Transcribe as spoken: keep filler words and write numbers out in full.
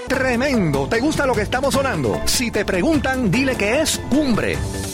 ¡Tremendo! ¿Te gusta lo que estamos sonando? Si te preguntan, dile que es Cumbre.